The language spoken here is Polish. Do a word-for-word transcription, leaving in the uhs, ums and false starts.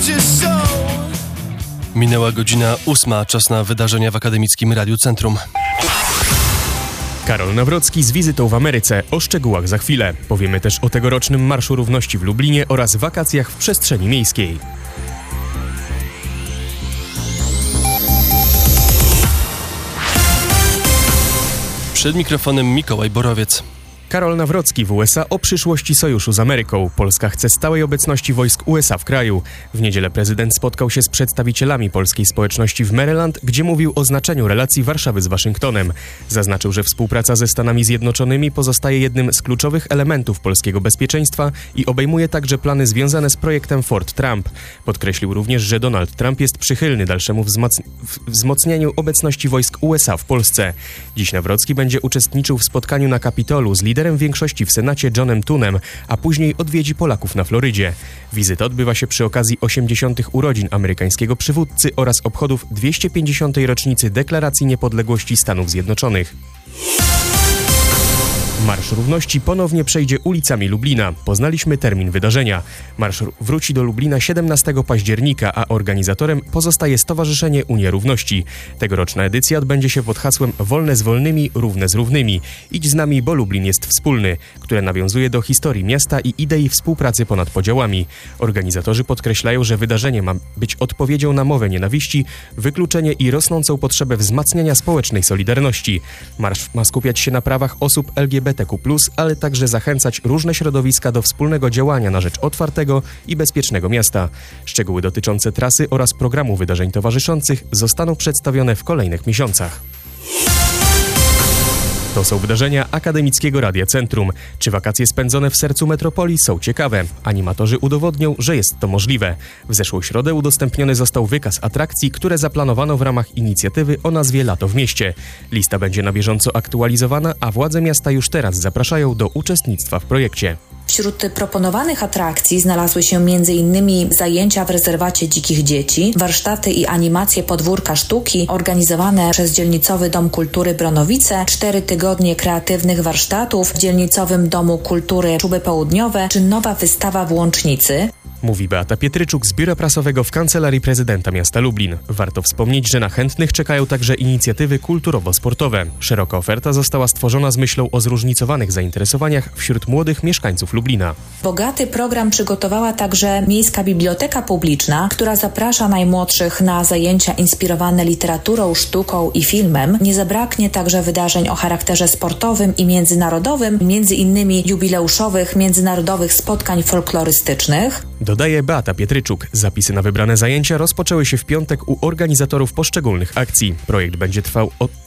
Minęła godzina ósma, czas na wydarzenia w Akademickim Radiu Centrum. Karol Nawrocki z wizytą w Ameryce. O szczegółach za chwilę. Powiemy też o tegorocznym Marszu Równości w Lublinie oraz wakacjach w przestrzeni miejskiej. Przed mikrofonem Mikołaj Borowiec. Karol Nawrocki w U S A o przyszłości sojuszu z Ameryką. Polska chce stałej obecności wojsk U S A w kraju. W niedzielę prezydent spotkał się z przedstawicielami polskiej społeczności w Maryland, gdzie mówił o znaczeniu relacji Warszawy z Waszyngtonem. Zaznaczył, że współpraca ze Stanami Zjednoczonymi pozostaje jednym z kluczowych elementów polskiego bezpieczeństwa i obejmuje także plany związane z projektem Fort Trump. Podkreślił również, że Donald Trump jest przychylny dalszemu wzmac- wzmocnieniu obecności wojsk U S A w Polsce. Dziś Nawrocki będzie uczestniczył w spotkaniu na Kapitolu z liderem większości w Senacie Johnem Tunem, a później odwiedzi Polaków na Florydzie. Wizyta odbywa się przy okazji osiemdziesiątych urodzin amerykańskiego przywódcy oraz obchodów dwieście pięćdziesiątej rocznicy Deklaracji Niepodległości Stanów Zjednoczonych. Marsz Równości ponownie przejdzie ulicami Lublina. Poznaliśmy termin wydarzenia. Marsz wróci do Lublina siedemnastego października, a organizatorem pozostaje Stowarzyszenie Unia Równości. Tegoroczna edycja odbędzie się pod hasłem Wolne z wolnymi, równe z równymi. Idź z nami, bo Lublin jest wspólny, które nawiązuje do historii miasta i idei współpracy ponad podziałami. Organizatorzy podkreślają, że wydarzenie ma być odpowiedzią na mowę nienawiści, wykluczenie i rosnącą potrzebę wzmacniania społecznej solidarności. Marsz ma skupiać się na prawach osób L G B T Q plus, ale także zachęcać różne środowiska do wspólnego działania na rzecz otwartego i bezpiecznego miasta. Szczegóły dotyczące trasy oraz programu wydarzeń towarzyszących zostaną przedstawione w kolejnych miesiącach. To są wydarzenia Akademickiego Radia Centrum. Czy wakacje spędzone w sercu metropolii są ciekawe? Animatorzy udowodnią, że jest to możliwe. W zeszłą środę udostępniony został wykaz atrakcji, które zaplanowano w ramach inicjatywy o nazwie Lato w mieście. Lista będzie na bieżąco aktualizowana, a władze miasta już teraz zapraszają do uczestnictwa w projekcie. Wśród proponowanych atrakcji znalazły się między innymi zajęcia w rezerwacie dzikich dzieci, warsztaty i animacje podwórka sztuki organizowane przez Dzielnicowy Dom Kultury Bronowice, cztery tygodnie kreatywnych warsztatów w Dzielnicowym Domu Kultury Czuby Południowe czy nowa wystawa w Łącznicy. Mówi Beata Pietryczuk z Biura Prasowego w Kancelarii Prezydenta Miasta Lublin. Warto wspomnieć, że na chętnych czekają także inicjatywy kulturowo-sportowe. Szeroka oferta została stworzona z myślą o zróżnicowanych zainteresowaniach wśród młodych mieszkańców Lublina. Bogaty program przygotowała także Miejska Biblioteka Publiczna, która zaprasza najmłodszych na zajęcia inspirowane literaturą, sztuką i filmem. Nie zabraknie także wydarzeń o charakterze sportowym i międzynarodowym, między innymi jubileuszowych międzynarodowych spotkań folklorystycznych. Dodaje Beata Pietryczuk. Zapisy na wybrane zajęcia rozpoczęły się w piątek u organizatorów poszczególnych akcji. Projekt będzie trwał od